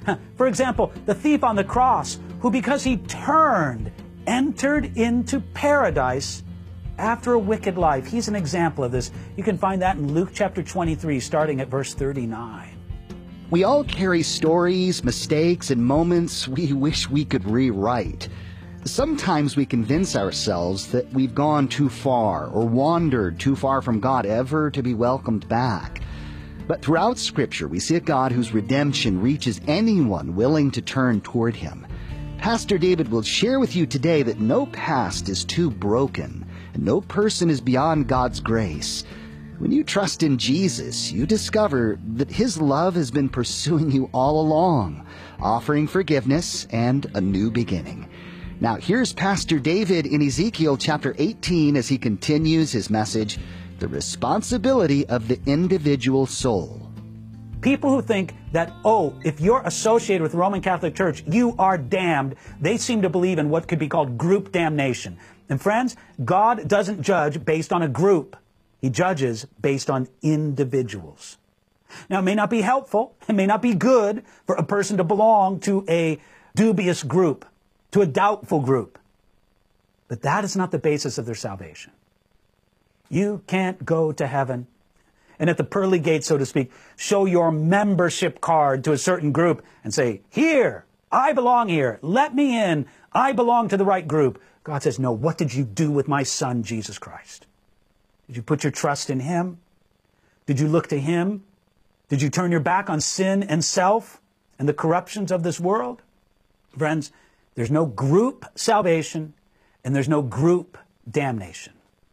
For example, the thief on the cross, who because he turned, entered into paradise after a wicked life. He's an example of this. You can find that in Luke chapter 23, starting at verse 39. We all carry stories, mistakes, and moments we wish we could rewrite. Sometimes we convince ourselves that we've gone too far or wandered too far from God ever to be welcomed back. But throughout Scripture, we see a God whose redemption reaches anyone willing to turn toward Him. Pastor David will share with you today that no past is too broken, and no person is beyond God's grace. When you trust in Jesus, you discover that His love has been pursuing you all along, offering forgiveness and a new beginning. Now, here's Pastor David in Ezekiel chapter 18 as he continues his message, The Responsibility of the Individual Soul. People who think that, if you're associated with the Roman Catholic Church, you are damned, they seem to believe in what could be called group damnation. And friends, God doesn't judge based on a group. He judges based on individuals. Now, it may not be helpful, it may not be good for a person to belong to a dubious group, to a doubtful group. But that is not the basis of their salvation. You can't go to heaven and at the pearly gates, so to speak, show your membership card to a certain group and say, here, I belong here, let me in, I belong to the right group. God says, no, what did you do with my Son, Jesus Christ? Did you put your trust in Him? Did you look to Him? Did you turn your back on sin and self and the corruptions of this world? Friends, there's no group salvation and there's no group damnation.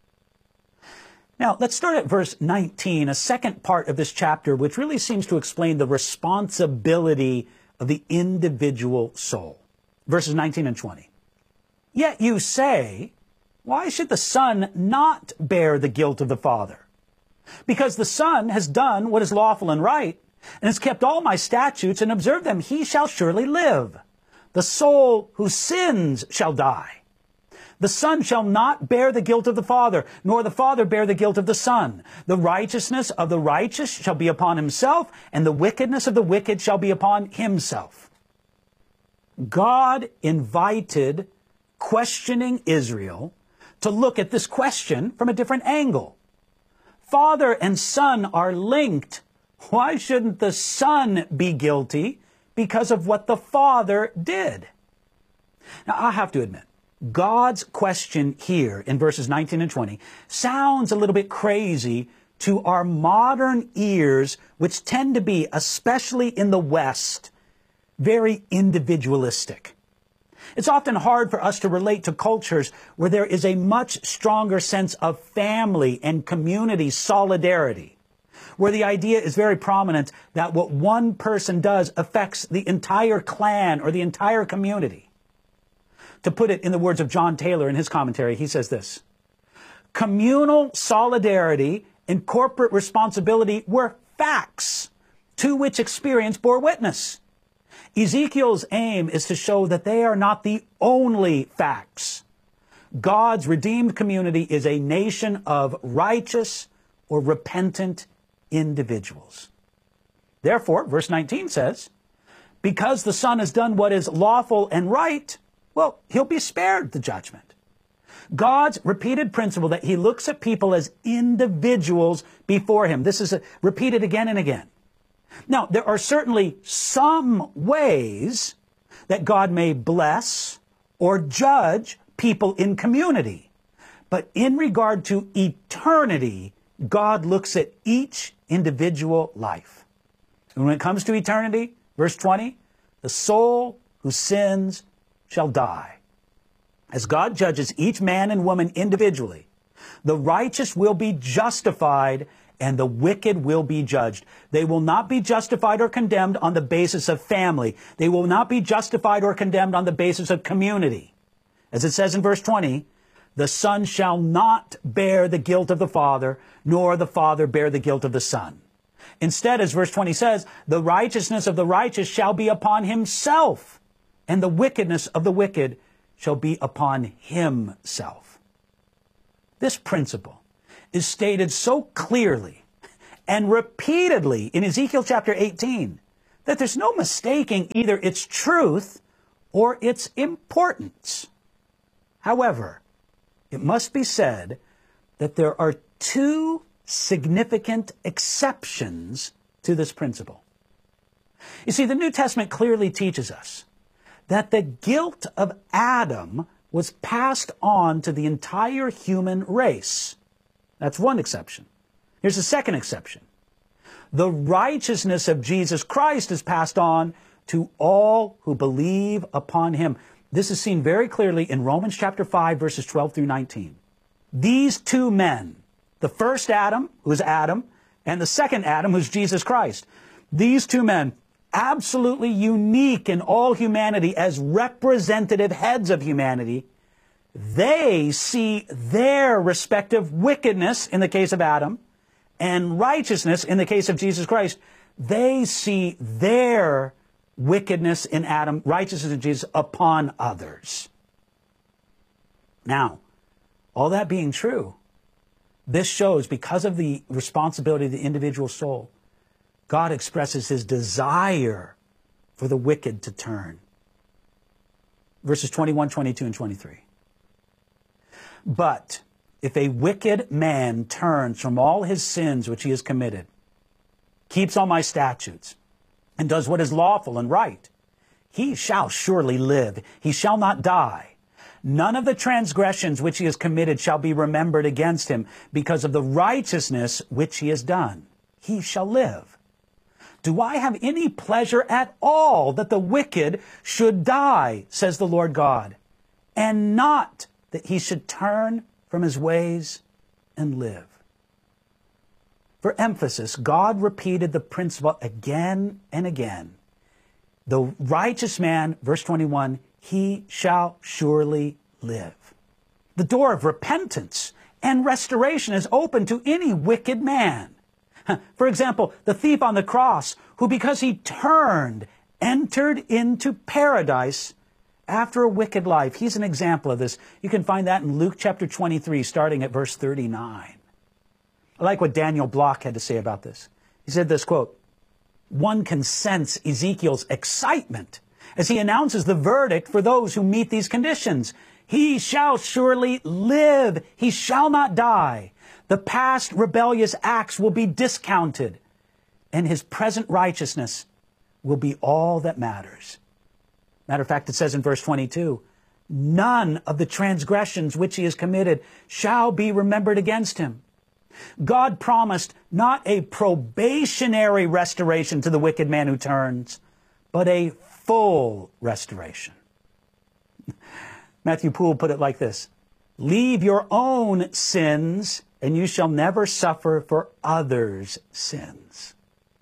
Now, let's start at verse 19, a second part of this chapter, which really seems to explain the responsibility of the individual soul. Verses 19 and 20. Yet you say, why should the Son not bear the guilt of the Father? Because the Son has done what is lawful and right, and has kept all my statutes and observed them, he shall surely live. The soul who sins shall die. The Son shall not bear the guilt of the Father, nor the Father bear the guilt of the Son. The righteousness of the righteous shall be upon himself, and the wickedness of the wicked shall be upon himself. God invited questioning Israel to look at this question from a different angle. Father and Son are linked. Why shouldn't the Son be guilty because of what the Father did? Now, I have to admit, God's question here in verses 19 and 20 sounds a little bit crazy to our modern ears, which tend to be, especially in the West, very individualistic. It's often hard for us to relate to cultures where there is a much stronger sense of family and community solidarity, where the idea is very prominent that what one person does affects the entire clan or the entire community. To put it in the words of John Taylor in his commentary, he says this: communal solidarity and corporate responsibility were facts to which experience bore witness. Ezekiel's aim is to show that they are not the only facts. God's redeemed community is a nation of righteous or repentant individuals. Therefore, verse 19 says, because the Son has done what is lawful and right, well, he'll be spared the judgment. God's repeated principle that he looks at people as individuals before him. This is repeated again and again. Now, there are certainly some ways that God may bless or judge people in community. But in regard to eternity, God looks at each individual life. And when it comes to eternity, verse 20, the soul who sins shall die. As God judges each man and woman individually, the righteous will be justified and the wicked will be judged. They will not be justified or condemned on the basis of family. They will not be justified or condemned on the basis of community. As it says in verse 20, the Son shall not bear the guilt of the Father, nor the Father bear the guilt of the Son. Instead, as verse 20 says, the righteousness of the righteous shall be upon himself, and the wickedness of the wicked shall be upon himself. This principle is stated so clearly and repeatedly in Ezekiel chapter 18 that there's no mistaking either its truth or its importance. However, it must be said that there are two significant exceptions to this principle. You see, the New Testament clearly teaches us that the guilt of Adam was passed on to the entire human race. That's one exception. Here's a second exception. The righteousness of Jesus Christ is passed on to all who believe upon him. This is seen very clearly in Romans chapter 5, verses 12 through 19. These two men, the first Adam, who's Adam, and the second Adam, who's Jesus Christ, these two men, absolutely unique in all humanity as representative heads of humanity, they see their respective wickedness in the case of Adam and righteousness in the case of Jesus Christ. They see their wickedness in Adam, righteousness in Jesus upon others. Now, all that being true, this shows because of the responsibility of the individual soul, God expresses his desire for the wicked to turn. Verses 21, 22, and 23. But if a wicked man turns from all his sins which he has committed, keeps all my statutes, and does what is lawful and right, he shall surely live. He shall not die. None of the transgressions which he has committed shall be remembered against him, because of the righteousness which he has done. He shall live. Do I have any pleasure at all that the wicked should die, says the Lord God, and not that he should turn from his ways and live? For emphasis, God repeated the principle again and again. The righteous man, verse 21, he shall surely live. The door of repentance and restoration is open to any wicked man. For example, the thief on the cross, who because he turned, entered into paradise after a wicked life. He's an example of this. You can find that in Luke chapter 23, starting at verse 39. I like what Daniel Block had to say about this. He said this, quote, "One can sense Ezekiel's excitement as he announces the verdict for those who meet these conditions. He shall surely live. He shall not die. The past rebellious acts will be discounted, and his present righteousness will be all that matters." Matter of fact, it says in verse 22, "None of the transgressions which he has committed shall be remembered against him." God promised not a probationary restoration to the wicked man who turns, but a full restoration. Matthew Poole put it like this: "Leave your own sins, and you shall never suffer for others' sins."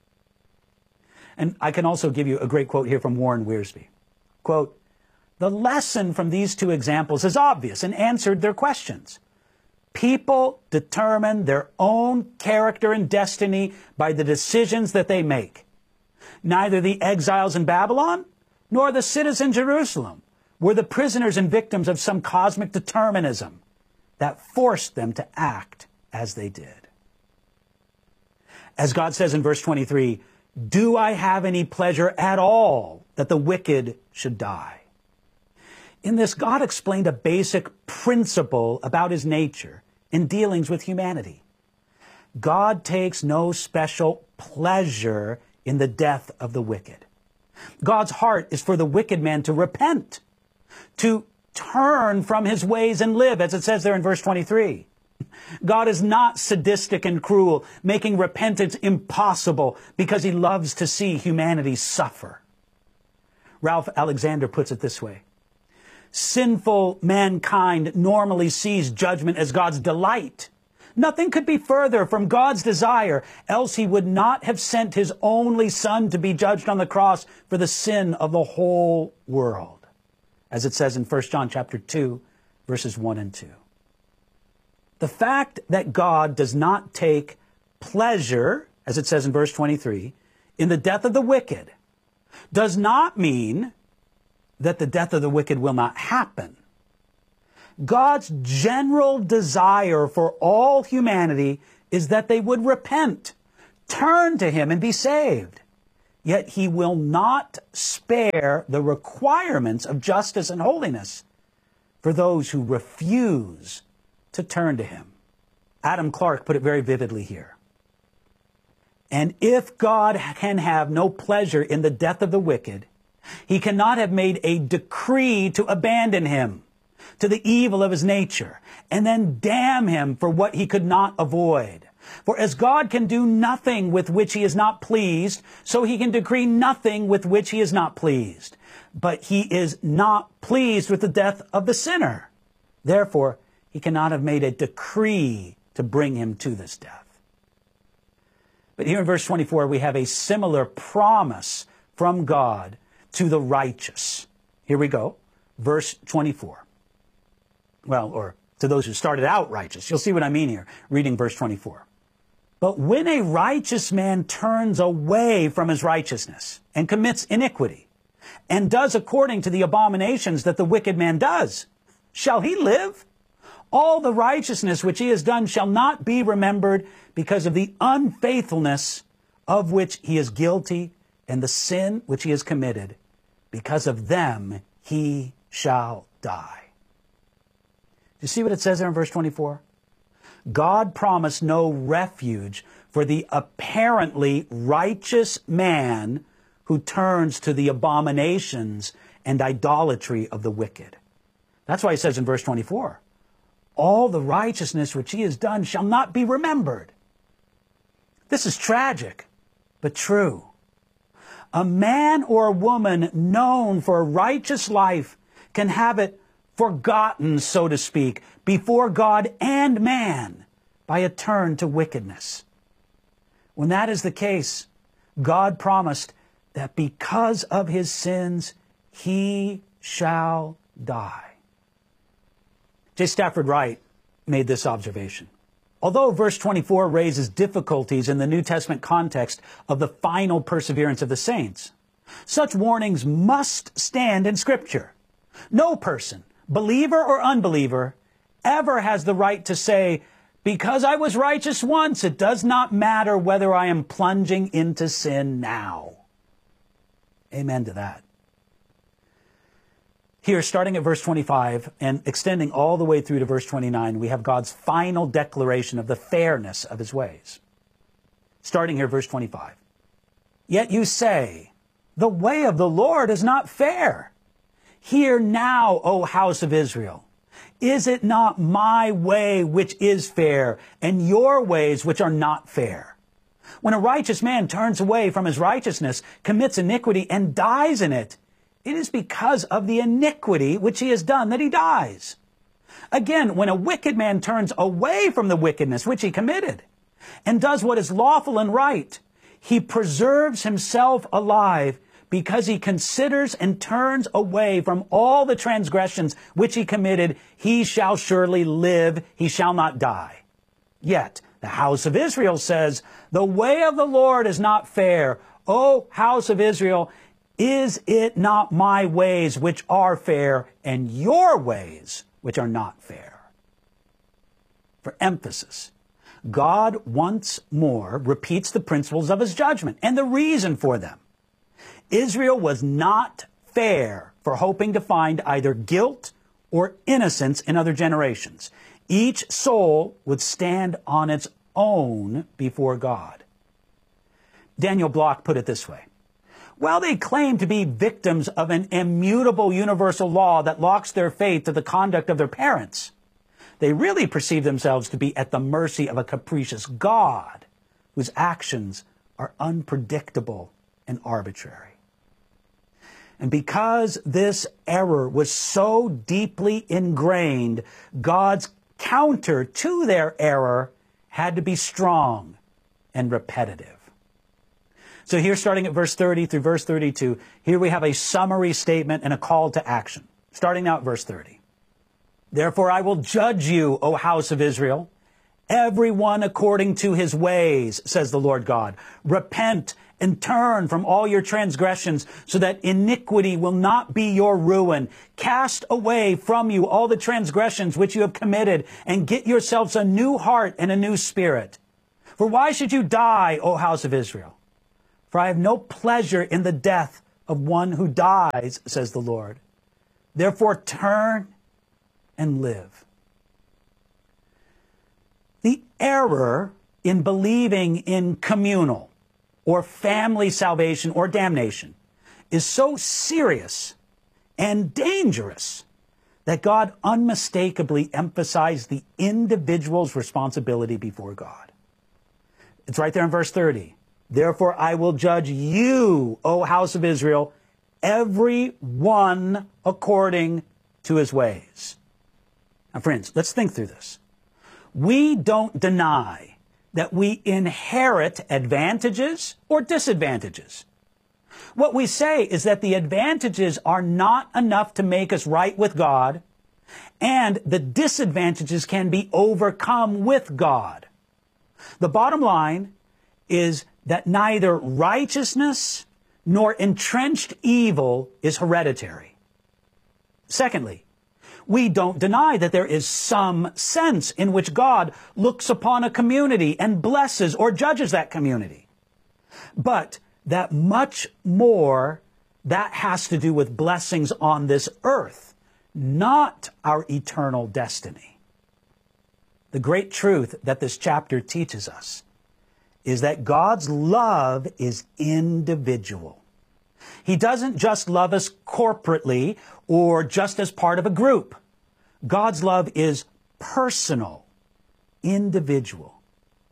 And I can also give you a great quote here from Warren Wiersbe. Quote, "The lesson from these two examples is obvious and answered their questions. People determine their own character and destiny by the decisions that they make. Neither the exiles in Babylon nor the citizens in Jerusalem were the prisoners and victims of some cosmic determinism that forced them to act as they did." As God says in verse 23, "Do I have any pleasure at all that the wicked should die?" In this, God explained a basic principle about his nature in dealings with humanity. God takes no special pleasure in the death of the wicked. God's heart is for the wicked man to repent, to turn from his ways and live, as it says there in verse 23. God is not sadistic and cruel, making repentance impossible because he loves to see humanity suffer. Ralph Alexander puts it this way: "Sinful mankind normally sees judgment as God's delight. Nothing could be further from God's desire, else he would not have sent his only Son to be judged on the cross for the sin of the whole world," as it says in 1 John chapter 2, verses 1 and 2. The fact that God does not take pleasure, as it says in verse 23, in the death of the wicked does not mean that the death of the wicked will not happen. God's general desire for all humanity is that they would repent, turn to him, and be saved. yet he will not spare the requirements of justice and holiness for those who refuse to turn to him. Adam Clarke put it very vividly here. And if God can have no pleasure in the death of the wicked, he cannot have made a decree to abandon him to the evil of his nature and then damn him for what he could not avoid. For as God can do nothing with which he is not pleased, so he can decree nothing with which he is not pleased. But he is not pleased with the death of the sinner. Therefore, he cannot have made a decree to bring him to this death. But here in verse 24, we have a similar promise from God to the righteous. Here we go. Verse 24. Well, or to those who started out righteous. You'll see what I mean here, reading verse 24. But when a righteous man turns away from his righteousness and commits iniquity and does according to the abominations that the wicked man does, shall he live? All the righteousness which he has done shall not be remembered because of the unfaithfulness of which he is guilty and the sin which he has committed. Because of them he shall die. You see what it says there in verse 24? God promised no refuge for the apparently righteous man who turns to the abominations and idolatry of the wicked. That's why he says in verse 24, all the righteousness which he has done shall not be remembered. This is tragic, but true. A man or a woman known for a righteous life can have it forgotten, so to speak, before God and man by a turn to wickedness. When that is the case, God promised that because of his sins, he shall die. J. Stafford Wright made this observation. Although verse 24 raises difficulties in the New Testament context of the final perseverance of the saints, such warnings must stand in Scripture. No person, believer or unbeliever, ever has the right to say, because I was righteous once, it does not matter whether I am plunging into sin now. Amen to that. Here, starting at verse 25 and extending all the way through to verse 29, we have God's final declaration of the fairness of his ways. Starting here, verse 25. Yet you say, the way of the Lord is not fair. Hear now, O house of Israel. Is it not my way which is fair, and your ways which are not fair? When a righteous man turns away from his righteousness, commits iniquity, and dies in it, it is because of the iniquity which he has done that he dies. Again, when a wicked man turns away from the wickedness which he committed, and does what is lawful and right, he preserves himself alive, because he considers and turns away from all the transgressions which he committed, he shall surely live, he shall not die. Yet the house of Israel says, the way of the Lord is not fair. O house of Israel, is it not my ways which are fair, and your ways which are not fair? For emphasis, God once more repeats the principles of his judgment and the reason for them. Israel was not fair for hoping to find either guilt or innocence in other generations. Each soul would stand on its own before God. Daniel Block put it this way. While they claim to be victims of an immutable universal law that locks their fate to the conduct of their parents, they really perceive themselves to be at the mercy of a capricious God whose actions are unpredictable and arbitrary. And because this error was so deeply ingrained, God's counter to their error had to be strong and repetitive. So here, starting at verse 30 through verse 32, here we have a summary statement and a call to action. Starting now at verse 30. Therefore I will judge you, O house of Israel, everyone according to his ways, says the Lord God. Repent and turn from all your transgressions, so that iniquity will not be your ruin. Cast away from you all the transgressions which you have committed, and get yourselves a new heart and a new spirit. For why should you die, O house of Israel? For I have no pleasure in the death of one who dies, says the Lord. Therefore turn and live. The error in believing in communal or family salvation or damnation is so serious and dangerous that God unmistakably emphasized the individual's responsibility before God. It's right there in verse 30. Therefore I will judge you, O house of Israel, every one according to his ways. Now, friends, let's think through this. We don't deny that we inherit advantages or disadvantages. What we say is that the advantages are not enough to make us right with God, and the disadvantages can be overcome with God. The bottom line is that neither righteousness nor entrenched evil is hereditary. Secondly, we don't deny that there is some sense in which God looks upon a community and blesses or judges that community. But that much more, that has to do with blessings on this earth, not our eternal destiny. The great truth that this chapter teaches us is that God's love is individual. He doesn't just love us corporately or just as part of a group. God's love is personal, individual.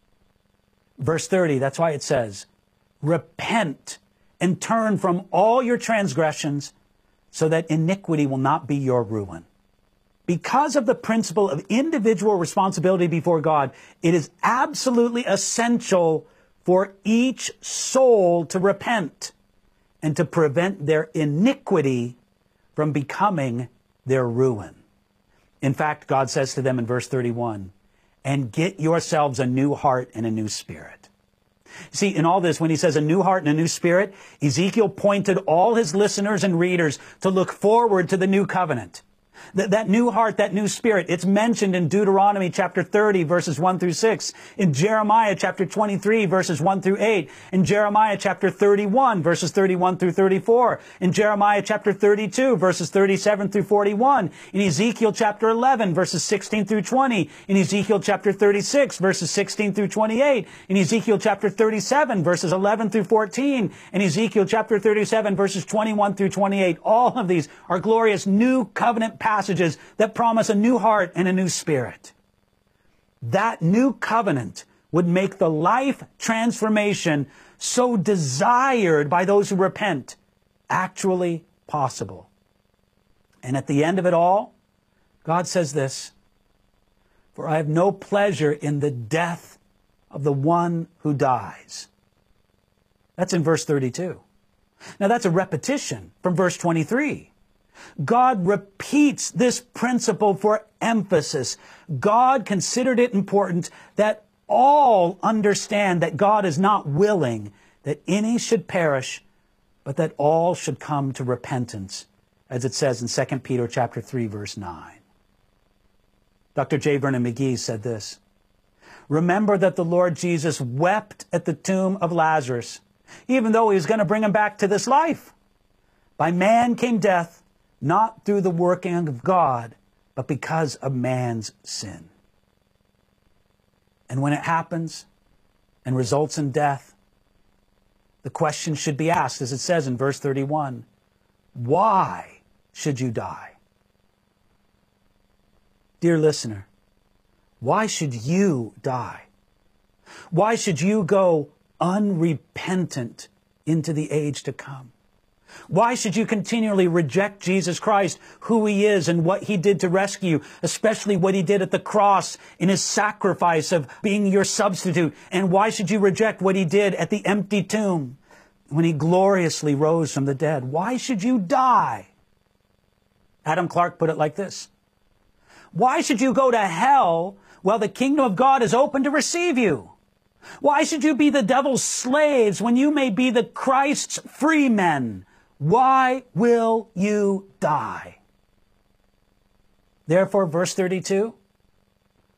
Verse 30, that's why it says, repent and turn from all your transgressions so that iniquity will not be your ruin. Because of the principle of individual responsibility before God, it is absolutely essential for each soul to repent and to prevent their iniquity from becoming their ruin. In fact, God says to them in verse 31, and get yourselves a new heart and a new spirit. See, in all this, when he says a new heart and a new spirit, Ezekiel pointed all his listeners and readers to look forward to the new covenant. That new heart, that new spirit, it's mentioned in Deuteronomy chapter 30, verses 1 through 6, in Jeremiah chapter 23, verses 1 through 8, in Jeremiah chapter 31, verses 31 through 34, in Jeremiah chapter 32, verses 37 through 41, in Ezekiel chapter 11, verses 16 through 20, in Ezekiel chapter 36, verses 16 through 28, in Ezekiel chapter 37, verses 11 through 14, in Ezekiel chapter 37, verses 21 through 28. All of these are glorious new covenant passages that promise a new heart and a new spirit. That new covenant would make the life transformation so desired by those who repent actually possible. And at the end of it all, God says this, for I have no pleasure in the death of the one who dies. That's in verse 32. Now that's a repetition from verse 23. God repeats this principle for emphasis. God considered it important that all understand that God is not willing that any should perish, but that all should come to repentance, as it says in 2 Peter chapter 3, verse 9. Dr. J. Vernon McGee said this, remember that the Lord Jesus wept at the tomb of Lazarus, even though he was going to bring him back to this life. By man came death, not through the working of God, but because of man's sin. And when it happens and results in death, the question should be asked, as it says in verse 31, why should you die? Dear listener, why should you die? Why should you go unrepentant into the age to come? Why should you continually reject Jesus Christ, who he is and what he did to rescue you, especially what he did at the cross in his sacrifice of being your substitute? And why should you reject what he did at the empty tomb when he gloriously rose from the dead? Why should you die? Adam Clarke put it like this. Why should you go to hell while the kingdom of God is open to receive you? Why should you be the devil's slaves when you may be the Christ's free men? Why will you die? Therefore, verse 32,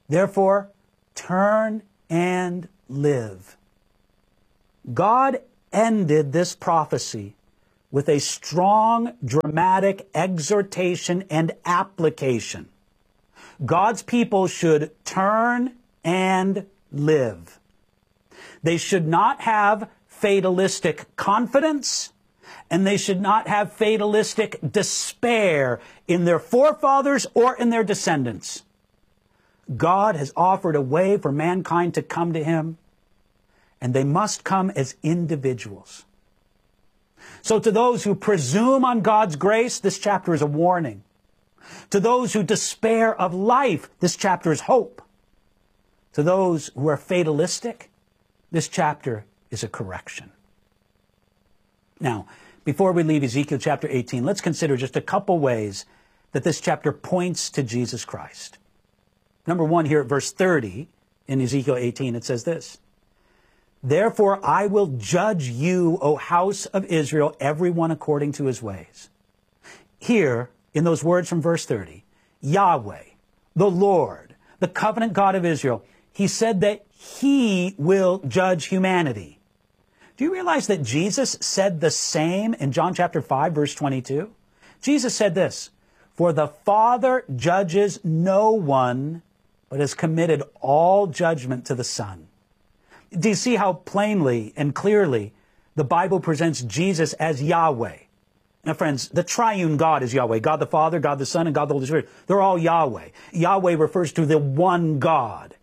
therefore, turn and live. God ended this prophecy with a strong, dramatic exhortation and application. God's people should turn and live. They should not have fatalistic confidence, and they should not have fatalistic despair in their forefathers or in their descendants. God has offered a way for mankind to come to Him, and they must come as individuals. So to those who presume on God's grace, this chapter is a warning. To those who despair of life, this chapter is hope. To those who are fatalistic, this chapter is a correction. Now, before we leave Ezekiel chapter 18, let's consider just a couple ways that this chapter points to Jesus Christ. Number one, here at verse 30 in Ezekiel 18, it says this: "Therefore I will judge you, O house of Israel, everyone according to his ways." Here, in those words from verse 30, Yahweh, the Lord, the covenant God of Israel, He said that He will judge humanity. Do you realize that Jesus said the same in John chapter 5, verse 22? Jesus said this: "For the Father judges no one, but has committed all judgment to the Son." Do you see how plainly and clearly the Bible presents Jesus as Yahweh? Now, friends, the triune God is Yahweh. God the Father, God the Son, and God the Holy Spirit. They're all Yahweh. Yahweh refers to the one God.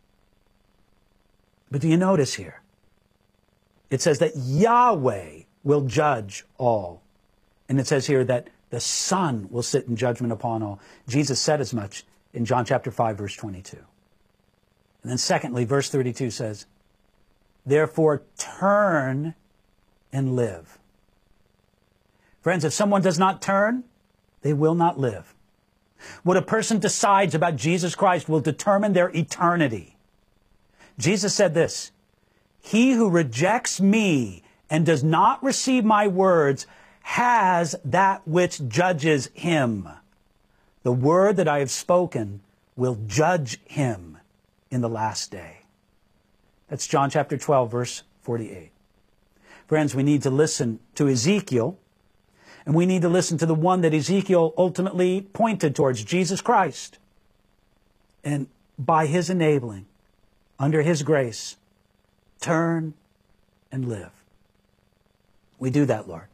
But do you notice here? It says that Yahweh will judge all. And it says here that the Son will sit in judgment upon all. Jesus said as much in John chapter 5, verse 22. And then secondly, verse 32 says, "Therefore turn and live." Friends, if someone does not turn, they will not live. What a person decides about Jesus Christ will determine their eternity. Jesus said this: "He who rejects me and does not receive my words has that which judges him. The word that I have spoken will judge him in the last day." That's John chapter 12, verse 48. Friends, we need to listen to Ezekiel, and we need to listen to the one that Ezekiel ultimately pointed towards, Jesus Christ. And by His enabling, under His grace, turn and live. We do that, Lord.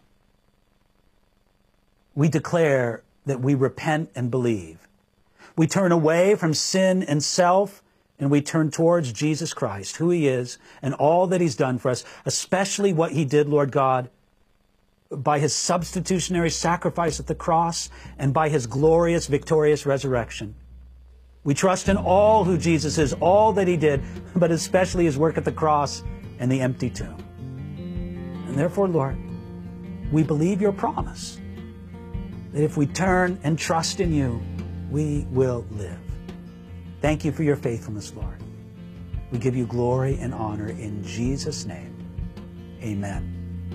We declare that we repent and believe. We turn away from sin and self, and we turn towards Jesus Christ, who He is, and all that He's done for us, especially what He did, Lord God, by His substitutionary sacrifice at the cross and by His glorious, victorious resurrection. We trust in all who Jesus is, all that He did, but especially His work at the cross and the empty tomb. And therefore, Lord, we believe Your promise that if we turn and trust in You, we will live. Thank You for Your faithfulness, Lord. We give You glory and honor in Jesus' name. Amen.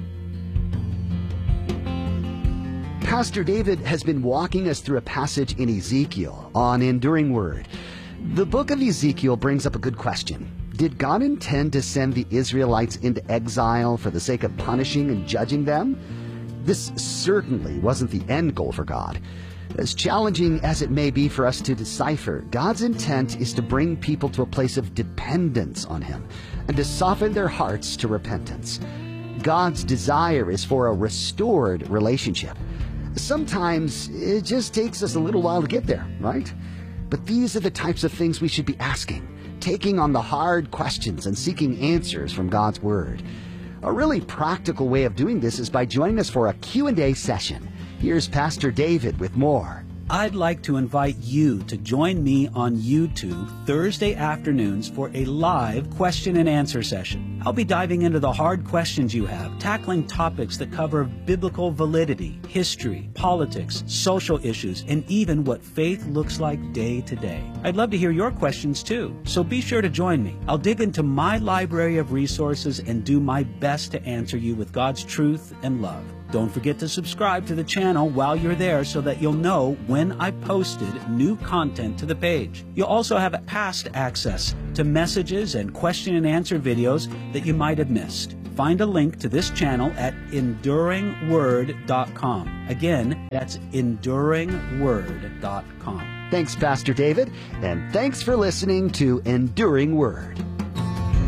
Pastor David has been walking us through a passage in Ezekiel on enduring word. The book of Ezekiel brings up a good question. Did God intend to send the Israelites into exile for the sake of punishing and judging them? This certainly wasn't the end goal for God. As challenging as it may be for us to decipher, God's intent is to bring people to a place of dependence on Him and to soften their hearts to repentance. God's desire is for a restored relationship. Sometimes it just takes us a little while to get there, right? But these are the types of things we should be asking, taking on the hard questions and seeking answers from God's Word. A really practical way of doing this is by joining us for a Q&A session. Here's Pastor David with more. I'd like to invite you to join me on YouTube Thursday afternoons for a live question and answer session. I'll be diving into the hard questions you have, tackling topics that cover biblical validity, history, politics, social issues, and even what faith looks like day to day. I'd love to hear your questions too, so be sure to join me. I'll dig into my library of resources and do my best to answer you with God's truth and love. Don't forget to subscribe to the channel while you're there so that you'll know when I posted new content to the page. You'll also have past access to messages and question and answer videos that you might have missed. find a link to this channel at enduringword.com. Again, that's enduringword.com. Thanks, Pastor David, and thanks for listening to Enduring Word.